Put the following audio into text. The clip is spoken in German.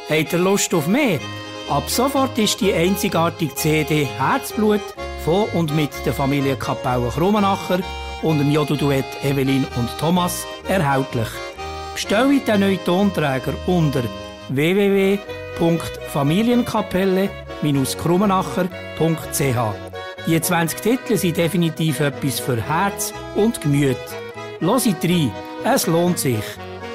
Habt ihr Lust auf mehr? Ab sofort ist die einzigartige CD Herzblut von und mit der Familie Kapauer-Krumenacher und dem Jodo-Duett Evelyn und Thomas erhältlich. Bestellt den neuen Tonträger unter www.familienkapelle-krumenacher.ch. Die 20 Titel sind definitiv etwas für Herz und Gemüt. Hört rein, es lohnt sich.